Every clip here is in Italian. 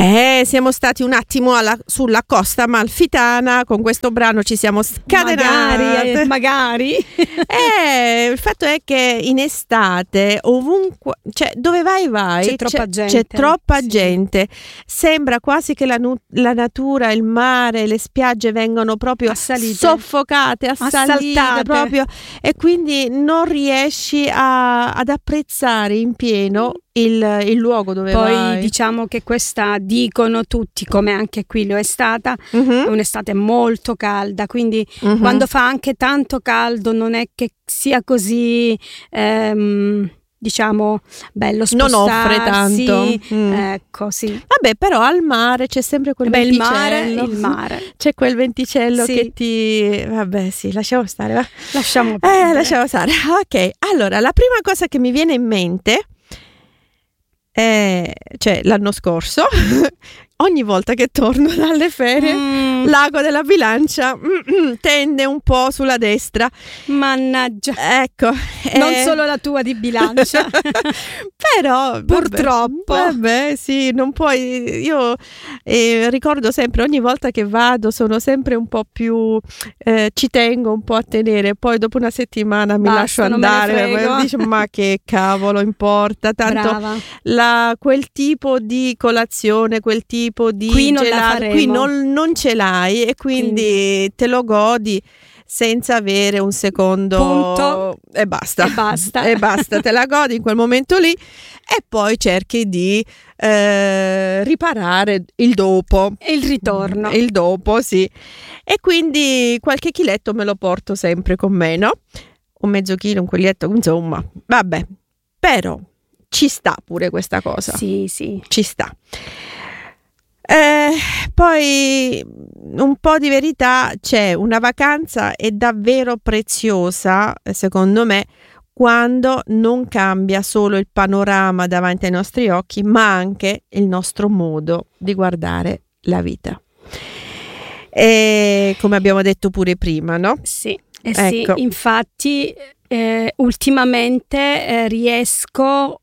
Siamo stati un attimo sulla costa amalfitana, con questo brano ci siamo scatenati. Magari. Il fatto è che in estate ovunque, cioè dove vai c'è troppa gente. C'è troppa gente. Sembra quasi che la natura, il mare, le spiagge vengano proprio soffocate, assaltate proprio, e quindi non riesci ad apprezzare in pieno il luogo dove vai. Poi diciamo che questa, dicono tutti, come anche qui lo è stata, è un'estate molto calda, quindi quando fa anche tanto caldo non è che sia così diciamo bello spostarsi, non offre tanto. Ecco, sì. Vabbè, però al mare c'è sempre quel venticello. Il mare. C'è quel venticello che ti... Vabbè, sì, lasciamo stare, va. Lasciamo stare. Ok, allora, la prima cosa che mi viene in mente cioè l'anno scorso ogni volta che torno dalle ferie l'ago della bilancia tende un po' sulla destra, mannaggia, ecco, non solo la tua di bilancia però purtroppo vabbè sì, non puoi. Io ricordo sempre, ogni volta che vado sono sempre un po' più ci tengo un po' a tenere, poi dopo una settimana mi lascio andare, dico ma che cavolo importa, tanto quel tipo di colazione, quel tipo di qui non gelato, qui non ce l'hai, e quindi te lo godi senza avere un secondo punto e basta, te la godi in quel momento lì, e poi cerchi di riparare il dopo e il ritorno, il dopo, sì. E quindi qualche chiletto me lo porto sempre con me, no? Un mezzo chilo, un quaglietto, insomma, vabbè, però ci sta pure questa cosa. Sì, ci sta. Poi un po' di verità c'è. Una vacanza è davvero preziosa, secondo me, quando non cambia solo il panorama davanti ai nostri occhi, ma anche il nostro modo di guardare la vita. E come abbiamo detto pure prima, no? Sì, ecco. Sì, infatti ultimamente riesco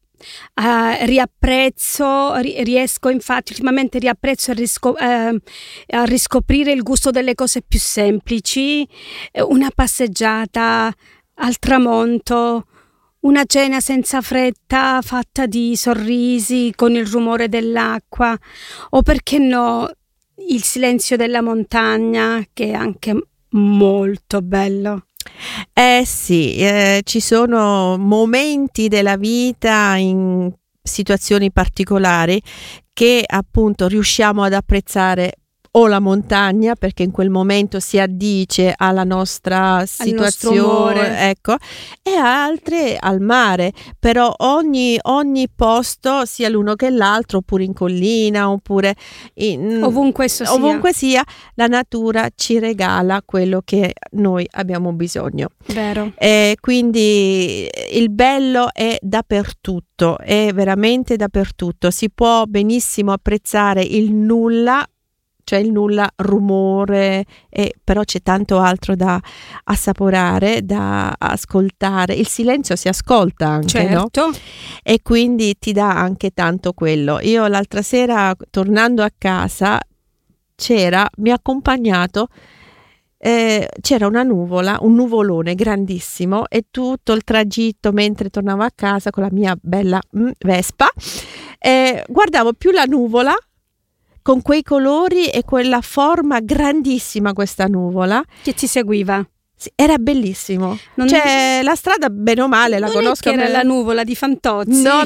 ultimamente riapprezzo a riscoprire il gusto delle cose più semplici, una passeggiata al tramonto, una cena senza fretta fatta di sorrisi con il rumore dell'acqua, o perché no il silenzio della montagna, che è anche molto bello. Sì, ci sono momenti della vita, in situazioni particolari, che appunto riusciamo ad apprezzare, o la montagna perché in quel momento si addice alla nostra situazione, ecco, e altre al mare, però ogni posto, sia l'uno che l'altro, oppure in collina, oppure ovunque sia, la natura ci regala quello che noi abbiamo bisogno. Vero. E quindi il bello è dappertutto, è veramente dappertutto. Si può benissimo apprezzare il nulla, cioè il nulla, rumore, però c'è tanto altro da assaporare, da ascoltare. Il silenzio si ascolta anche, certo, no? E quindi ti dà anche tanto quello. Io l'altra sera, tornando a casa, mi ha accompagnato, c'era una nuvola, un nuvolone grandissimo, e tutto il tragitto mentre tornavo a casa con la mia bella Vespa, guardavo più la nuvola con quei colori e quella forma grandissima, questa nuvola che ti seguiva. Sì, era bellissimo. La strada bene o male la conosco. Non era la nuvola di Fantozzi. No.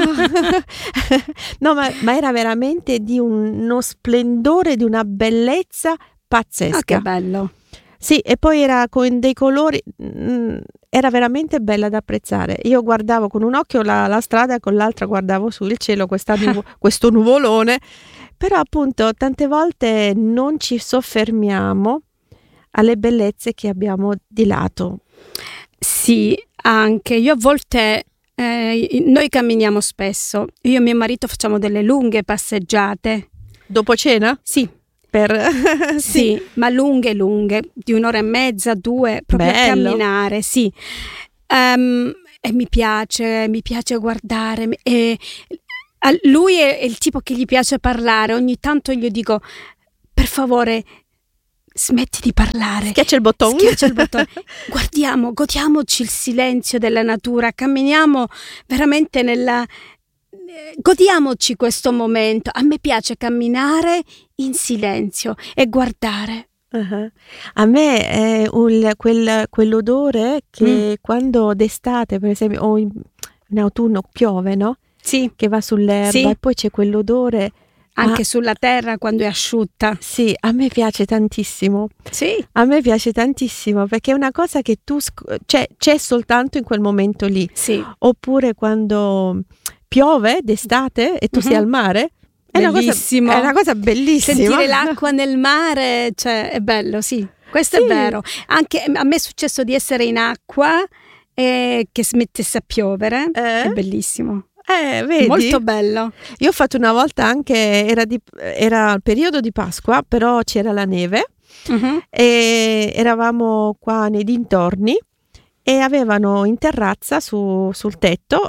No, ma era veramente di uno splendore, di una bellezza pazzesca. Che bello. Sì, e poi era con dei colori, era veramente bella da apprezzare. Io guardavo con un occhio la strada e con l'altra guardavo su il cielo, questo nuvolone. Però appunto tante volte non ci soffermiamo alle bellezze che abbiamo di lato. Sì, anche io a volte, noi camminiamo spesso, io e mio marito facciamo delle lunghe passeggiate. Dopo cena? Sì. Sì, ma lunghe, di 1 ora e mezza, 2, proprio bello. A camminare, sì. E mi piace guardare, e Lui è il tipo che gli piace parlare, ogni tanto gli dico per favore smetti di parlare. Schiaccia il bottone. Guardiamo, godiamoci il silenzio della natura, camminiamo veramente godiamoci questo momento. A me piace camminare in silenzio e guardare. Uh-huh. A me è quell'odore che quando d'estate, per esempio, o in autunno piove, no? Sì. Che va sull'erba, sì. E poi c'è quell'odore anche sulla terra quando è asciutta. Sì, a me piace tantissimo. Sì. A me piace tantissimo perché è una cosa che c'è soltanto in quel momento lì. Sì. Oppure quando piove d'estate e tu sei al mare. Bellissimo. È una cosa bellissima. Sentire l'acqua nel mare, cioè, è bello, sì. Questo è vero. Anche a me è successo di essere in acqua e che smettesse a piovere. È bellissimo. Vedi? Molto bello. Io ho fatto una volta anche, era il periodo di Pasqua, però c'era la neve e eravamo qua nei dintorni e avevano in terrazza sul tetto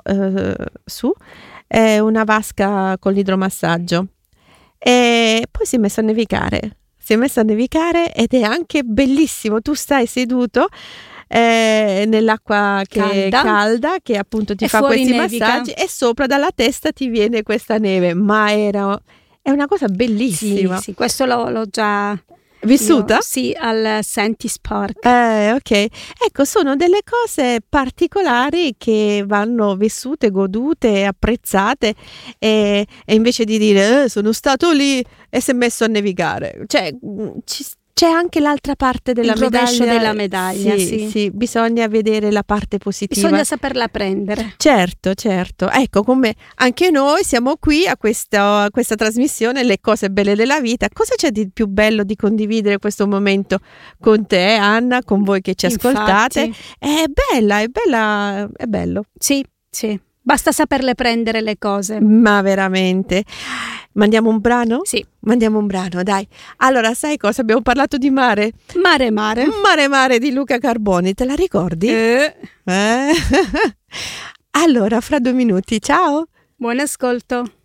una vasca con l'idromassaggio e poi si è messa a nevicare. Ed è anche bellissimo. Tu stai seduto nell'acqua che è calda, che appunto ti fa questi massaggi e sopra dalla testa ti viene questa neve, ma è una cosa bellissima. Sì, questo l'ho già vissuta? Sì, al Sentis Park. Ok, ecco, sono delle cose particolari che vanno vissute, godute, apprezzate e invece di dire sono stato lì e si è messo a nevicare, cioè c'è anche l'altra parte della medaglia. Sì, bisogna vedere la parte positiva. Bisogna saperla prendere. Certo. Ecco, come anche noi siamo qui a questa trasmissione, Le cose belle della vita. Cosa c'è di più bello di condividere questo momento con te, Anna, con voi che ci ascoltate? Infatti. È bello. Sì. Basta saperle prendere le cose. Ma veramente. Mandiamo un brano? Sì. Mandiamo un brano, dai. Allora, sai cosa? Abbiamo parlato di mare. Mare di Luca Carboni, te la ricordi? Allora, Allora, fra 2 minuti, ciao. Buon ascolto.